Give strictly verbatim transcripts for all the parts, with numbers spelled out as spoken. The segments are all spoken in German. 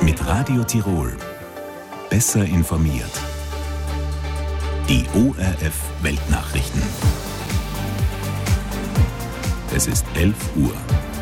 Mit Radio Tirol. Besser informiert. Die O R F Weltnachrichten. Es ist elf Uhr.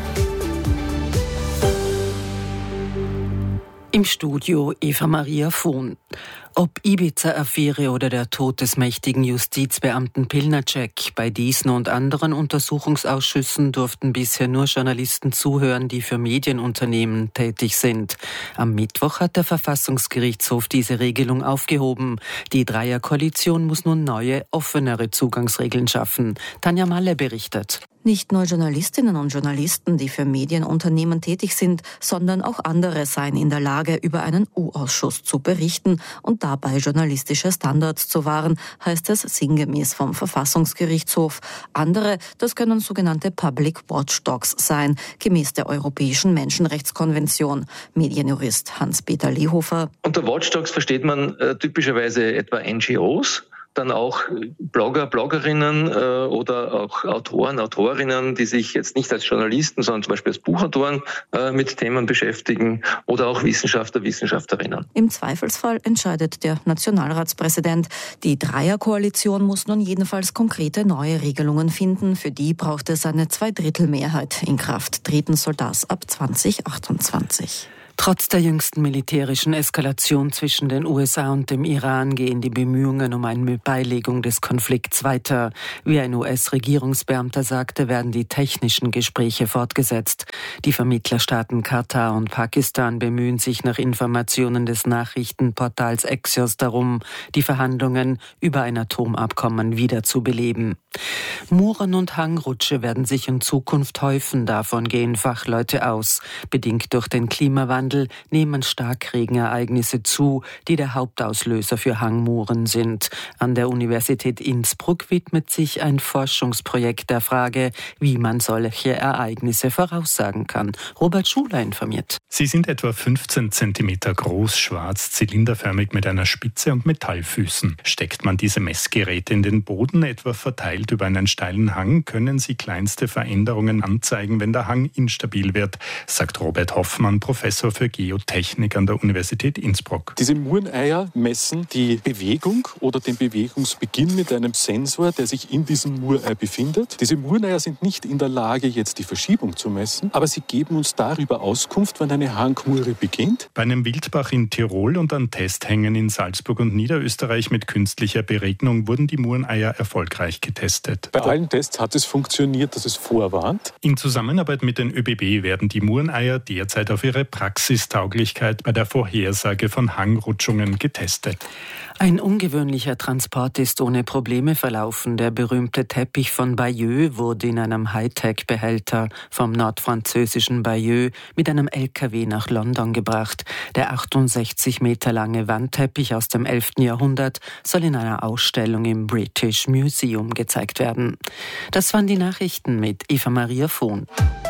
Im Studio Eva Maria Vohn. Ob Ibiza-Affäre oder der Tod des mächtigen Justizbeamten Pilnacek, bei diesen und anderen Untersuchungsausschüssen durften bisher nur Journalisten zuhören, die für Medienunternehmen tätig sind. Am Mittwoch hat der Verfassungsgerichtshof diese Regelung aufgehoben. Die Dreierkoalition muss nun neue, offenere Zugangsregeln schaffen. Tanja Malle berichtet. Nicht nur Journalistinnen und Journalisten, die für Medienunternehmen tätig sind, sondern auch andere seien in der Lage, über einen U-Ausschuss zu berichten und dabei journalistische Standards zu wahren, heißt es sinngemäß vom Verfassungsgerichtshof. Andere, das können sogenannte Public Watchdogs sein, gemäß der Europäischen Menschenrechtskonvention. Medienjurist Hans-Peter Lehofer. Unter Watchdogs versteht man äh, typischerweise etwa N G Os. Dann auch Blogger, Bloggerinnen äh, oder auch Autoren, Autorinnen, die sich jetzt nicht als Journalisten, sondern zum Beispiel als Buchautoren äh, mit Themen beschäftigen oder auch Wissenschaftler, Wissenschaftlerinnen. Im Zweifelsfall entscheidet der Nationalratspräsident. Die Dreierkoalition muss nun jedenfalls konkrete neue Regelungen finden. Für die braucht es eine Zweidrittelmehrheit. In Kraft treten soll das ab zwanzig achtundzwanzig. Trotz der jüngsten militärischen Eskalation zwischen den U S A und dem Iran gehen die Bemühungen um eine Beilegung des Konflikts weiter. Wie ein U S-Regierungsbeamter sagte, werden die technischen Gespräche fortgesetzt. Die Vermittlerstaaten Katar und Pakistan bemühen sich nach Informationen des Nachrichtenportals Axios darum, die Verhandlungen über ein Atomabkommen wiederzubeleben. Muren und Hangrutsche werden sich in Zukunft häufen, davon gehen Fachleute aus. Bedingt durch den Klimawandel nehmen Starkregenereignisse zu, die der Hauptauslöser für Hangmuren sind. An der Universität Innsbruck widmet sich ein Forschungsprojekt der Frage, wie man solche Ereignisse voraussagen kann. Robert Schuler informiert. Sie sind etwa fünfzehn Zentimeter groß, schwarz, zylinderförmig mit einer Spitze und Metallfüßen. Steckt man diese Messgeräte in den Boden, etwa verteilt über einen steilen Hang, können sie kleinste Veränderungen anzeigen, wenn der Hang instabil wird, sagt Robert Hoffmann, Professor für Geotechnik an der Universität Innsbruck. Diese Mureneier messen die Bewegung oder den Bewegungsbeginn mit einem Sensor, der sich in diesem Murei befindet. Diese Mureneier sind nicht in der Lage, jetzt die Verschiebung zu messen, aber sie geben uns darüber Auskunft, wann eine Hangmure beginnt. Bei einem Wildbach in Tirol und an Testhängen in Salzburg und Niederösterreich mit künstlicher Beregnung wurden die Mureneier erfolgreich getestet. Bei allen Tests hat es funktioniert, dass es vorwarnt. In Zusammenarbeit mit den ÖBB werden die Mureneier derzeit auf ihre Praxistauglichkeit bei der Vorhersage von Hangrutschungen getestet. Ein ungewöhnlicher Transport ist ohne Probleme verlaufen. Der berühmte Teppich von Bayeux wurde in einem Hightech-Behälter vom nordfranzösischen Bayeux mit einem L K W nach London gebracht. Der achtundsechzig Meter lange Wandteppich aus dem elften Jahrhundert soll in einer Ausstellung im British Museum gezeigt werden. Das waren die Nachrichten mit Eva Maria Vohn.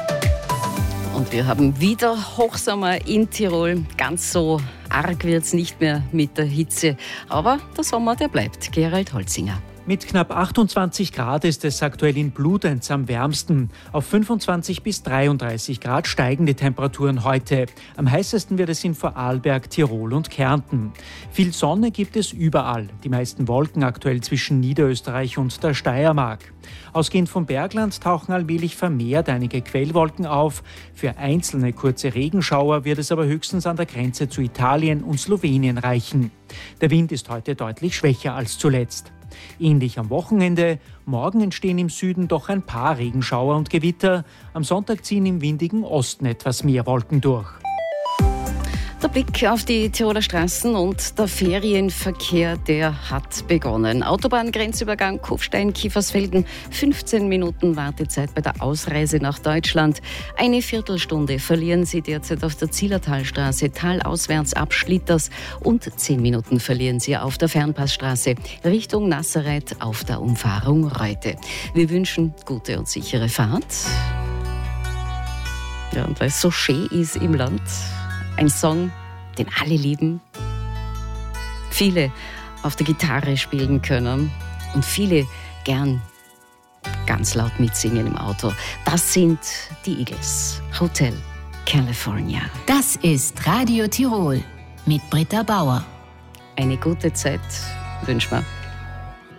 Und wir haben wieder Hochsommer in Tirol. Ganz so arg wird es nicht mehr mit der Hitze. Aber der Sommer, der bleibt. Gerald Holzinger. Mit knapp achtundzwanzig Grad ist es aktuell in Bludenz am wärmsten. Auf fünfundzwanzig bis dreiunddreißig Grad steigen die Temperaturen heute. Am heißesten wird es in Vorarlberg, Tirol und Kärnten. Viel Sonne gibt es überall. Die meisten Wolken aktuell zwischen Niederösterreich und der Steiermark. Ausgehend vom Bergland tauchen allmählich vermehrt einige Quellwolken auf. Für einzelne kurze Regenschauer wird es aber höchstens an der Grenze zu Italien und Slowenien reichen. Der Wind ist heute deutlich schwächer als zuletzt. Ähnlich am Wochenende. Morgen entstehen im Süden doch ein paar Regenschauer und Gewitter. Am Sonntag ziehen im windigen Osten etwas mehr Wolken durch. Der Blick auf die Tiroler Straßen und der Ferienverkehr, der hat begonnen. Autobahngrenzübergang Kufstein-Kiefersfelden, fünfzehn Minuten Wartezeit bei der Ausreise nach Deutschland. Eine Viertelstunde verlieren Sie derzeit auf der Zillertalstraße talauswärts ab Schlitters und zehn Minuten verlieren Sie auf der Fernpassstraße Richtung Nazareth auf der Umfahrung Reute. Wir wünschen gute und sichere Fahrt. Ja, und weil es so schön ist im Land, ein Song, den alle lieben, viele auf der Gitarre spielen können und viele gern ganz laut mitsingen im Auto. Das sind die Eagles. Hotel California. Das ist Radio Tirol mit Britta Bauer. Eine gute Zeit wünschen wir.